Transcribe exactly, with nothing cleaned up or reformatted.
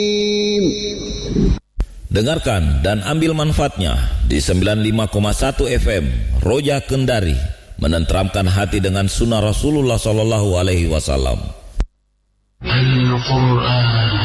Dengarkan dan ambil manfaatnya di sembilan puluh lima koma satu F M Roja Kendari, menenteramkan hati dengan sunnah Rasulullah Sallallahu Alaihi Wasallam. Al-Quran.